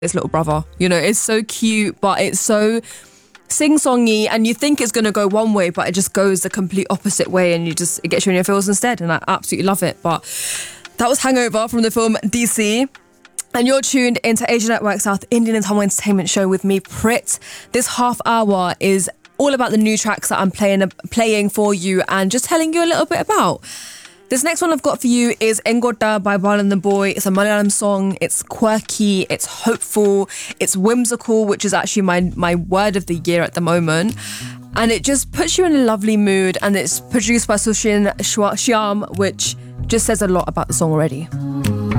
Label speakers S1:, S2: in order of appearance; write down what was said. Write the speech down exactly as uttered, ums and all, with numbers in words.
S1: his little brother. You know, it's so cute, but it's so sing-songy, and you think it's going to go one way, but it just goes the complete opposite way, and you just it gets you in your feels instead, and I absolutely love it. But that was Hangover from the film D C. And you're tuned into Asia Network South Indian and Tamil Entertainment Show with me, Prit. This half hour is all about the new tracks that I'm playing playing for you and just telling you a little bit about. This next one I've got for you is Engota by Balan the Boy. It's a Malayalam song. It's quirky, it's hopeful, it's whimsical, which is actually my, my word of the year at the moment. And it just puts you in a lovely mood, and it's produced by Sushin Shyam, which just says a lot about the song already.